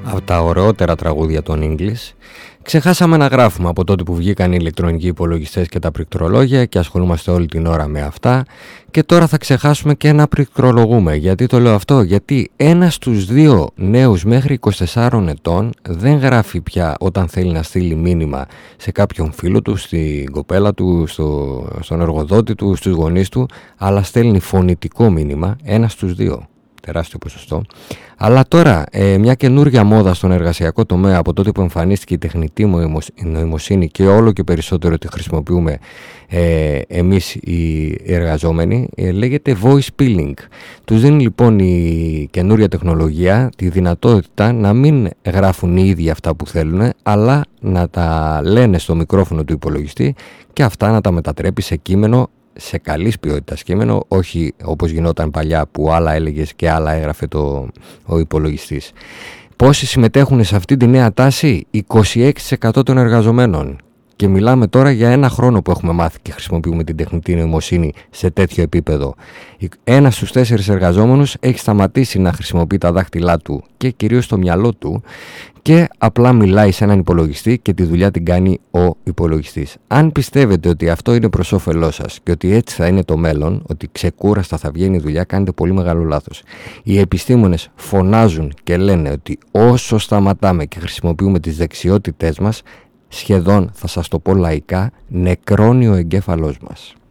Από τα ωραιότερα τραγούδια των English. Ξεχάσαμε να γράφουμε από τότε που βγήκαν οι ηλεκτρονικοί υπολογιστές και τα πληκτρολόγια και ασχολούμαστε όλη την ώρα με αυτά, και τώρα θα ξεχάσουμε και να πληκτρολογούμε. Γιατί το λέω αυτό? Γιατί ένας στους δύο νέους μέχρι 24 ετών δεν γράφει πια όταν θέλει να στείλει μήνυμα σε κάποιον φίλο του, στην κοπέλα του, στον εργοδότη του, στους γονείς του, αλλά στέλνει φωνητικό μήνυμα. Ένας στους δύο. Τεράστιο ποσοστό. Αλλά τώρα μια καινούργια μόδα στον εργασιακό τομέα από τότε που εμφανίστηκε η τεχνητή νοημοσύνη και όλο και περισσότερο τη χρησιμοποιούμε εμείς οι εργαζόμενοι, λέγεται voice peeling. Τους δίνει λοιπόν η καινούρια τεχνολογία τη δυνατότητα να μην γράφουν οι ίδιοι αυτά που θέλουν, αλλά να τα λένε στο μικρόφωνο του υπολογιστή και αυτά να τα μετατρέπει σε κείμενο, σε καλής ποιότητας κείμενο, όχι όπως γινόταν παλιά που άλλα έλεγες και άλλα έγραφε ο υπολογιστής. Πόσοι συμμετέχουν σε αυτή τη νέα τάση? 26% των εργαζομένων. Και μιλάμε τώρα για ένα χρόνο που έχουμε μάθει και χρησιμοποιούμε την τεχνητή νοημοσύνη σε τέτοιο επίπεδο. Ένας στους 4 εργαζόμενους έχει σταματήσει να χρησιμοποιεί τα δάχτυλά του και κυρίως το μυαλό του και απλά μιλάει σε έναν υπολογιστή και τη δουλειά την κάνει ο υπολογιστής. Αν πιστεύετε ότι αυτό είναι προς όφελός σας και ότι έτσι θα είναι το μέλλον, ότι ξεκούραστα θα βγαίνει η δουλειά, κάνετε πολύ μεγάλο λάθος. Οι επιστήμονες φωνάζουν και λένε ότι όσο σταματάμε και χρησιμοποιούμε τις δεξιότητές μας, σχεδόν, θα σας το πω λαϊκά, νεκρώνει ο εγκέφαλός μας.